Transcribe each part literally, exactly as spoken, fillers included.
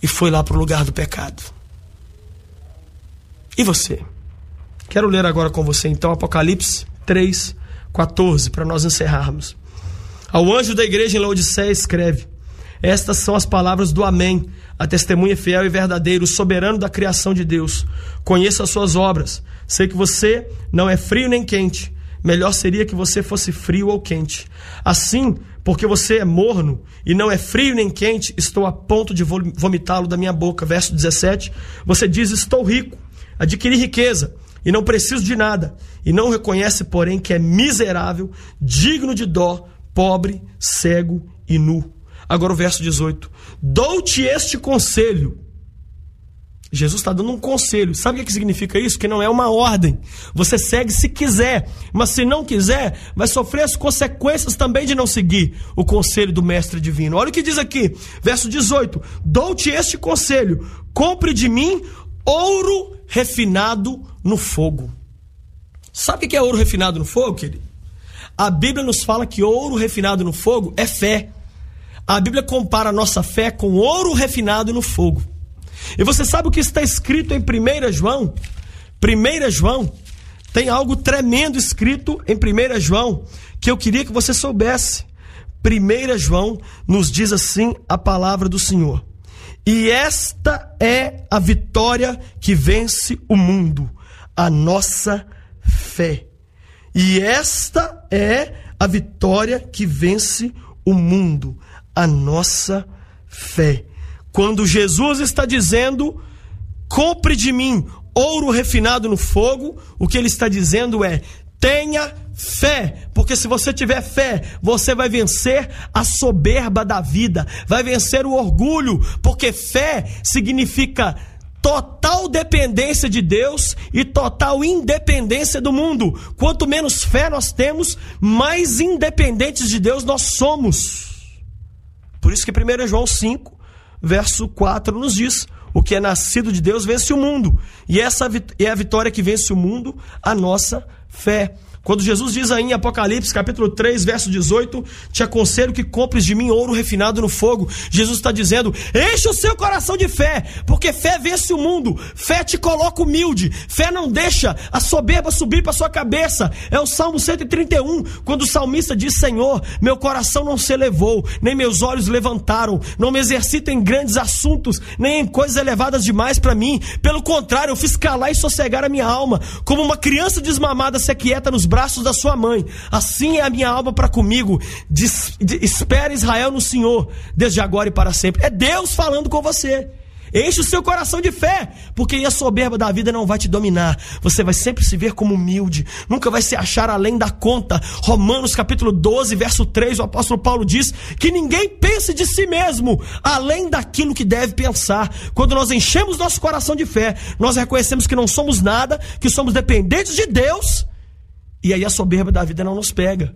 e foi lá para o lugar do pecado. E você? Quero ler agora com você então Apocalipse três, quatorze, para nós encerrarmos. Ao anjo da igreja em Laodiceia escreve: estas são as palavras do Amém, a testemunha fiel e verdadeira, o soberano da criação de Deus. Conheço as suas obras, sei que você não é frio nem quente. Melhor seria que você fosse frio ou quente. Assim, porque você é morno e não é frio nem quente, estou a ponto de vomitá-lo da minha boca. Verso dezessete, você diz: estou rico, adquiri riqueza e não preciso de nada, e não reconhece, porém, que é miserável, digno de dó, pobre, cego e nu. Agora o verso dezoito, dou-te este conselho. Jesus está dando um conselho. Sabe o que significa isso? Que não é uma ordem. Você segue se quiser, mas se não quiser, vai sofrer as consequências também de não seguir o conselho do mestre divino. Olha o que diz aqui, verso dezoito, dou-te este conselho: compre de mim ouro refinado no fogo. Sabe o que é ouro refinado no fogo, querido? A Bíblia nos fala que ouro refinado no fogo é fé. A Bíblia compara a nossa fé com ouro refinado no fogo. E você sabe o que está escrito em primeira João? primeira João tem algo tremendo escrito em primeira João que eu queria que você soubesse. primeira João nos diz assim a palavra do Senhor: e esta é a vitória que vence o mundo, a nossa fé. E esta é a vitória que vence o mundo, a nossa fé. Quando Jesus está dizendo: compre de mim ouro refinado no fogo, o que ele está dizendo é: tenha fé, porque se você tiver fé, você vai vencer a soberba da vida, vai vencer o orgulho, porque fé significa total dependência de Deus e total independência do mundo. Quanto menos fé nós temos, mais independentes de Deus nós somos. Por isso que primeira João cinco, verso quatro nos diz: o que é nascido de Deus vence o mundo, e essa é a vitória que vence o mundo, a nossa fé. Quando Jesus diz aí em Apocalipse, capítulo três, verso dezoito, te aconselho que compres de mim ouro refinado no fogo, Jesus está dizendo: enche o seu coração de fé, porque fé vence o mundo, fé te coloca humilde, fé não deixa a soberba subir para sua cabeça. É o Salmo cento e trinta e um, quando o salmista diz: Senhor, meu coração não se elevou, nem meus olhos levantaram, não me exercito em grandes assuntos, nem em coisas elevadas demais para mim, pelo contrário, eu fiz calar e sossegar a minha alma, como uma criança desmamada se aquieta nos braços braços da sua mãe, assim é a minha alma para comigo. Diz, de, espera Israel no Senhor, desde agora e para sempre. É Deus falando com você. Enche o seu coração de fé, porque aí a soberba da vida não vai te dominar. Você vai sempre se ver como humilde, nunca vai se achar além da conta. Romanos capítulo doze, verso três, o apóstolo Paulo diz que ninguém pense de si mesmo além daquilo que deve pensar. Quando nós enchemos nosso coração de fé, nós reconhecemos que não somos nada, que somos dependentes de Deus, e aí a soberba da vida não nos pega.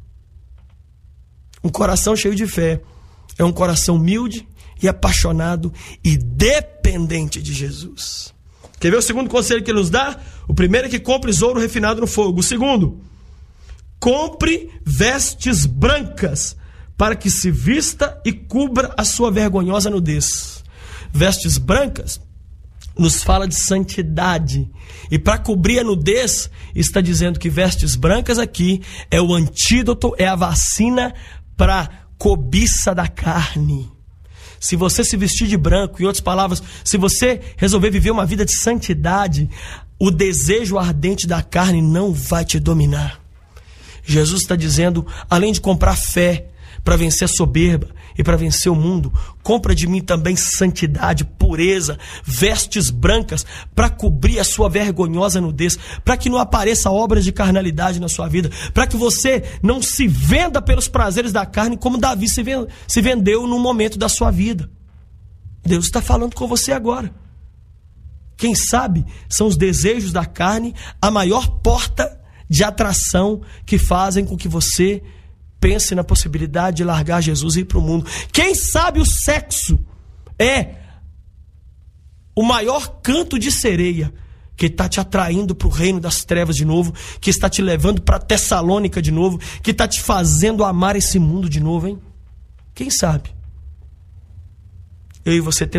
Um coração cheio de fé é um coração humilde e apaixonado e dependente de Jesus. Quer ver o segundo conselho que ele nos dá? O primeiro é que compre ouro refinado no fogo. O segundo, compre vestes brancas para que se vista e cubra a sua vergonhosa nudez. Vestes brancas nos fala de santidade. E para cobrir a nudez, está dizendo que vestes brancas aqui é o antídoto, é a vacina para cobiça da carne. Se você se vestir de branco, em outras palavras, se você resolver viver uma vida de santidade, o desejo ardente da carne não vai te dominar. Jesus está dizendo, além de comprar fé para vencer a soberba e para vencer o mundo, compra de mim também santidade, pureza, vestes brancas para cobrir a sua vergonhosa nudez, para que não apareça obras de carnalidade na sua vida, para que você não se venda pelos prazeres da carne como Davi se vendeu num momento da sua vida. Deus está falando com você agora. Quem sabe são os desejos da carne a maior porta de atração que fazem com que você pense na possibilidade de largar Jesus e ir para o mundo. Quem sabe o sexo é o maior canto de sereia que está te atraindo para o reino das trevas de novo, que está te levando para Tessalônica de novo, que está te fazendo amar esse mundo de novo, hein? Quem sabe? Eu e você temos